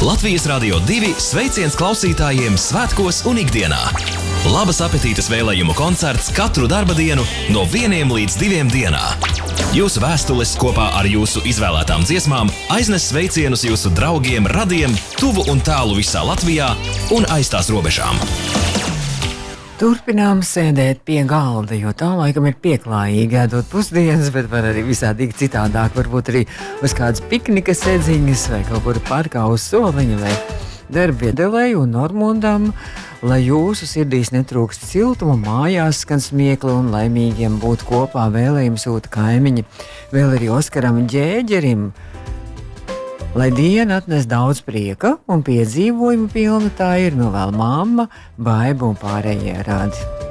Latvijas Radio 2 sveiciens klausītājiem svētkos un ikdienā. Labas apetītes vēlējumu koncerts katru darba dienu no 1 līdz 2 dienā. Jūsu vēstules kopā ar jūsu izvēlētām dziesmām aiznes sveicienus jūsu draugiem, radiem, tuvu un tālu visā Latvijā un aiz tās robežām. Turpinām sēdēt pie galda, jo tā laikam ir pieklājīgi ēdot pusdienas, bet var arī visādīgi citādāk, varbūt arī uz kādas piknika sēdziņas vai kaut kur parkā uz soliņa vai darbviedelē un Normundam, lai jūsu sirdīs netrūkst siltuma, mājās skan smiekli un laimīgiem būt kopā vēlējumi sūta kaimiņi. Vēl arī Oskaram Ģēģerim, lai diena atnes daudz prieka un piedzīvojumu pilna, tā ir novēl mamma, Baiba un pārējie radi.